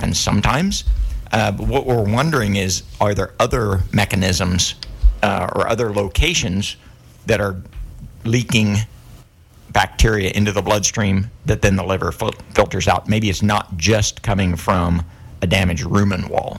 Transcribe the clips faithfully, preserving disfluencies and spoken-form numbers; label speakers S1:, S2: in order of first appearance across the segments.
S1: happens sometimes. Uh, but what we're wondering is, are there other mechanisms uh, or other locations that are leaking bacteria into the bloodstream that then the liver fil- filters out? Maybe it's not just coming from a damaged rumen wall.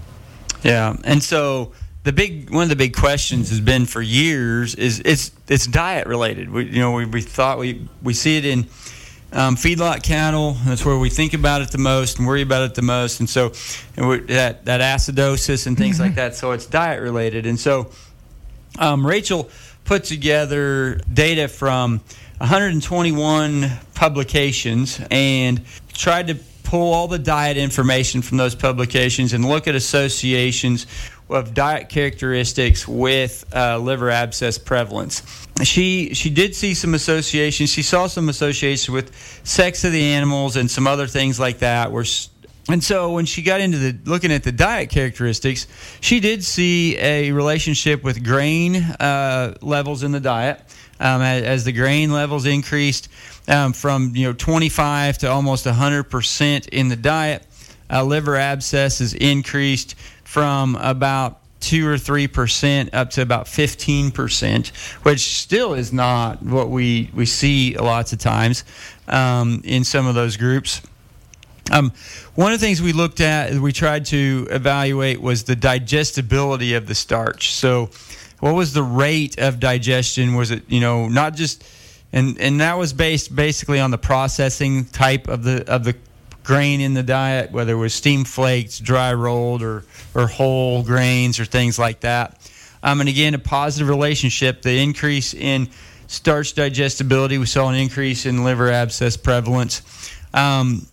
S2: Yeah, and so the big one of the big questions has been for years is it's it's diet related. We you know we, we thought we we see it in Um, feedlot cattle. That's where we think about it the most and worry about it the most, and so and we, that that acidosis and things mm-hmm. like that. So it's diet related, and so um, Rachel put together data from one hundred twenty-one publications and tried to pull all the diet information from those publications and look at associations of diet characteristics with uh, liver abscess prevalence. She she did see some associations. She saw some association with sex of the animals and some other things like that. Where, and so when she got into the looking at the diet characteristics, she did see a relationship with grain uh, levels in the diet. Um, as, as the grain levels increased um, from you know twenty-five to almost one hundred percent in the diet, uh, liver abscesses increased from about two or three percent up to about fifteen percent, which still is not what we, we see lots of times um, in some of those groups. Um, one of the things we looked at, we tried to evaluate, was the digestibility of the starch. So, what was the rate of digestion? Was it, you know, not just, and and that was based basically on the processing type of the of the grain in the diet, whether it was steam flakes, dry rolled, or or whole grains or things like that. Um, and again, a positive relationship. The increase in starch digestibility, we saw an increase in liver abscess prevalence. Um,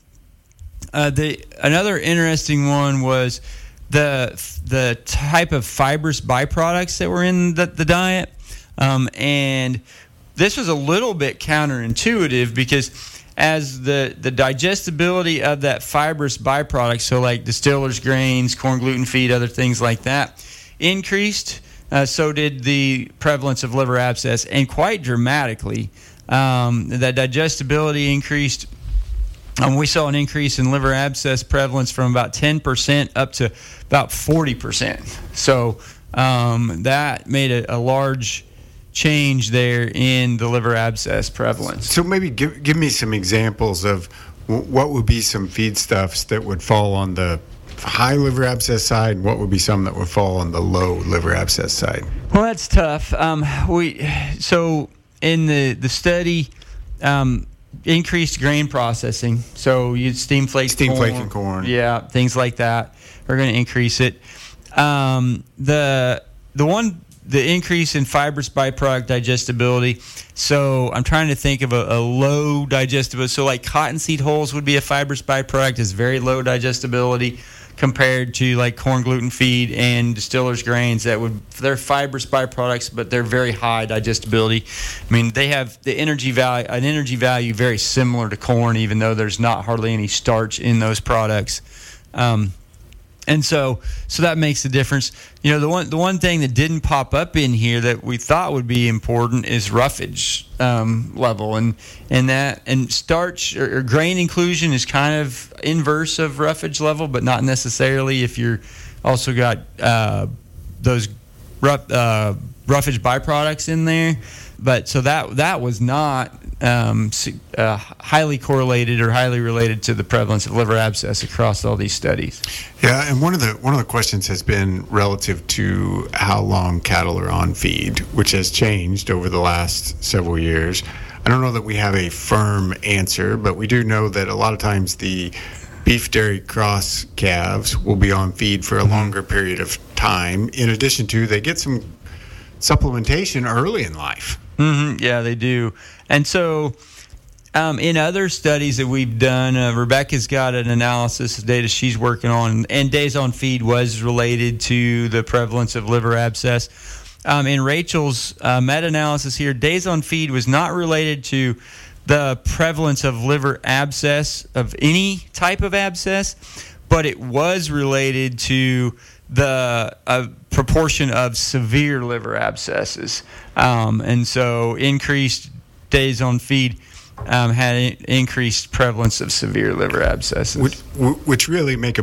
S2: uh, the another interesting one was the the type of fibrous byproducts that were in the, the diet, um, and this was a little bit counterintuitive because as the, the digestibility of that fibrous byproduct, so like distillers grains, corn gluten feed, other things like that, increased, uh, so did the prevalence of liver abscess, and quite dramatically. Um, that digestibility increased. Um, we saw an increase in liver abscess prevalence from about ten percent up to about forty percent. So um, that made a, a large change there in the liver abscess prevalence.
S3: So maybe give give me some examples of w- what would be some feedstuffs that would fall on the high liver abscess side, and what would be some that would fall on the low liver abscess side?
S2: Well, that's tough. Um, we so in the the study, um, increased grain processing. So you steam flake,
S3: steam
S2: corn,
S3: flake and corn,
S2: yeah, things like that are going to increase it. Um, the the one. The increase in fibrous byproduct digestibility. So I'm trying to think of a, a low digestibility. So like cottonseed hulls would be a fibrous byproduct. It's very low digestibility compared to like corn gluten feed and distillers grains that would, they're fibrous byproducts, but they're very high digestibility. I mean, they have the energy value, an energy value very similar to corn, even though there's not hardly any starch in those products. Um, And so, so that makes a difference. You know, the one the one thing that didn't pop up in here that we thought would be important is roughage um, level, and and that and starch or, or grain inclusion is kind of inverse of roughage level, but not necessarily if you're also got uh, those rough, uh, roughage byproducts in there. But so that that was not um, uh, highly correlated or highly related to the prevalence of liver abscess across all these studies.
S3: Yeah, and one of the one of the questions has been relative to how long cattle are on feed, which has changed over the last several years. I don't know that we have a firm answer, but we do know that a lot of times the beef dairy cross calves will be on feed for a longer period of time. In addition to, they get some supplementation early in life.
S2: Mm-hmm. Yeah, they do. And so um, in other studies that we've done, uh, Rebecca's got an analysis of data she's working on, and days on feed was related to the prevalence of liver abscess. Um, in Rachel's uh, meta-analysis here, days on feed was not related to the prevalence of liver abscess, of any type of abscess, but it was related to the uh, proportion of severe liver abscesses. Um, and so increased days on feed um, had increased prevalence of severe liver abscesses.
S3: Which, which really make a